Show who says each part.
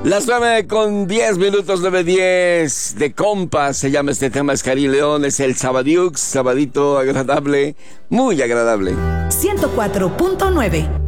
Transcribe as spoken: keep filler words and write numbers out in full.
Speaker 1: Las nueve con diez minutos, nueve diez de compas, se llama este tema, es Karim León, es el Sabadiux, sabadito agradable, muy agradable.
Speaker 2: ciento cuatro punto nueve